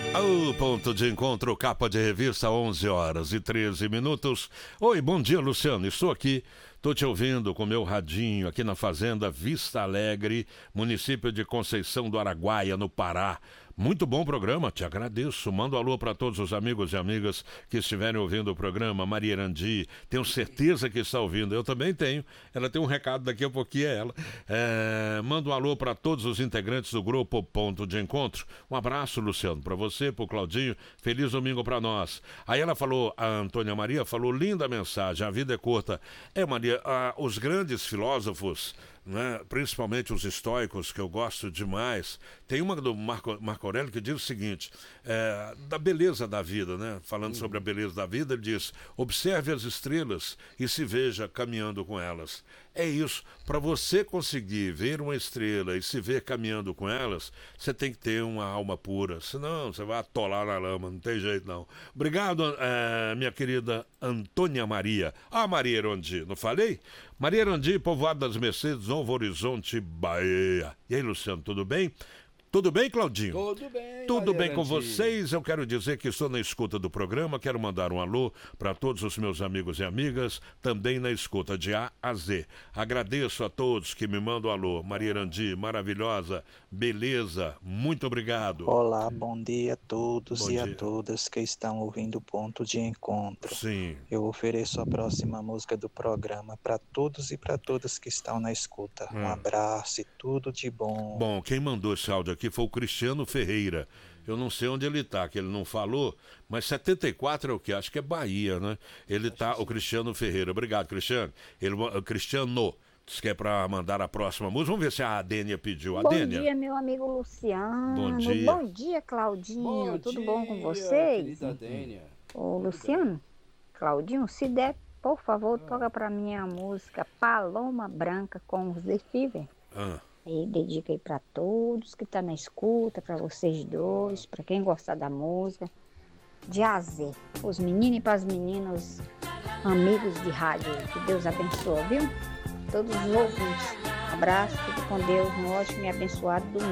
O ponto de encontro, capa de revista, 11h13. Oi, bom dia, Luciano. Estou aqui, estou te ouvindo com meu radinho aqui na fazenda Vista Alegre, município de Conceição do Araguaia, no Pará. Muito bom programa, te agradeço. Mando um alô para todos os amigos e amigas que estiverem ouvindo o programa. Maria Erandi, tenho certeza que está ouvindo. Eu também tenho. Ela tem um recado daqui a pouquinho, é ela. Mando um alô para todos os integrantes do grupo Ponto de Encontro. Um abraço, Luciano, para você, para o Claudinho. Feliz domingo para nós. Aí ela falou, a Antônia Maria falou, linda mensagem, a vida é curta. Maria, os grandes filósofos, né, principalmente os estoicos, que eu gosto demais, tem uma do Marco Aurélio que diz o seguinte, da beleza da vida, né? Falando sobre a beleza da vida, ele diz, observe as estrelas e se veja caminhando com elas. É isso, para você conseguir ver uma estrela e se ver caminhando com elas, você tem que ter uma alma pura, senão você vai atolar na lama, não tem jeito não. Obrigado, minha querida Antônia Maria. Maria Erandi, não falei? Maria Erandi, Povoado das Mercedes, Novo Horizonte, Bahia. E aí, Luciano, tudo bem? Tudo bem, Claudinho? Tudo bem. Tudo bem com vocês? Eu quero dizer que estou na escuta do programa, quero mandar um alô para todos os meus amigos e amigas, também na escuta de A a Z. Agradeço a todos que me mandam alô. Maria Erandi, maravilhosa, beleza, muito obrigado. Olá, bom dia a todos a todas que estão ouvindo o Ponto de Encontro. Sim. Eu ofereço a próxima música do programa para todos e para todas que estão na escuta. Um abraço e tudo de bom. Bom, quem mandou esse áudio aqui foi o Cristiano Ferreira. Eu não sei onde ele tá, que ele não falou, mas 74 é o que? Acho que é Bahia, né? Ele tá, o Cristiano Ferreira. Obrigado, Cristiano. Cristiano, diz que é pra mandar a próxima música. Vamos ver se a Adênia pediu. Adênia. Bom dia, meu amigo Luciano. Bom dia. Bom dia, Claudinho. Tudo bom com Querida vocês? Adênia. Ô, Luciano, Claudinho, se der, por favor, toca pra mim a música Paloma Branca com os The Fever. E dedica aí pra todos que tá na escuta, pra vocês dois, pra quem gostar da música. De A a Z, os meninos e pras meninas, amigos de rádio. Que Deus abençoe, viu? Todos os ouvintes. Abraço, fique com Deus, um ótimo e abençoado domingo.